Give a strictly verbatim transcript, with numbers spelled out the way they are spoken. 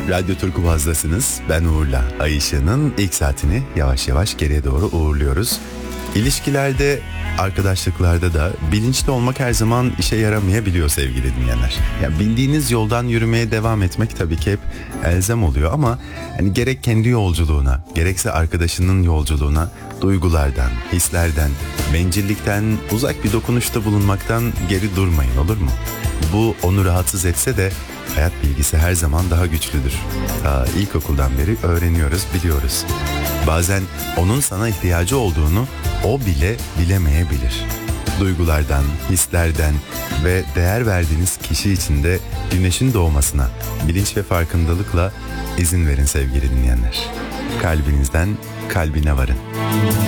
Radyo Turkuvaz'dasınız. Ben Uğur'la Ay Işığı'nın ilk saatini yavaş yavaş geriye doğru uğurluyoruz. İlişkilerde, arkadaşlıklarda da bilinçli olmak her zaman işe yaramayabiliyor sevgili dinleyenler. Yani bildiğiniz yoldan yürümeye devam etmek tabii ki hep elzem oluyor ama hani gerek kendi yolculuğuna, gerekse arkadaşının yolculuğuna duygulardan, hislerden, bencillikten, uzak bir dokunuşta bulunmaktan geri durmayın, olur mu? Bu onu rahatsız etse de hayat bilgisi her zaman daha güçlüdür. Ta ilkokuldan beri öğreniyoruz, biliyoruz. Bazen onun sana ihtiyacı olduğunu o bile bilemeyebilir. Duygulardan, hislerden ve değer verdiğiniz kişi için de güneşin doğmasına bilinç ve farkındalıkla izin verin sevgili dinleyenler. Kalbinizden kalbine varın.